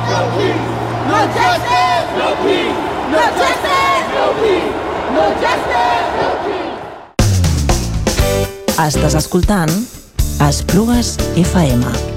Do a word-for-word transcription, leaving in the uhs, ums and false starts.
No peace! No justice! No peace! No justice! No peace! No justice! No peace! Estàs escoltant Esplugues F M.